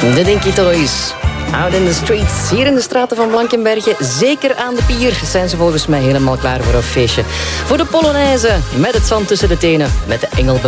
De Dinky Toys. Out in the streets. Hier in de straten van Blankenberge. Zeker aan de pier zijn ze volgens mij helemaal klaar voor een feestje. Voor de Polonaise. Met het zand tussen de tenen. Met de engel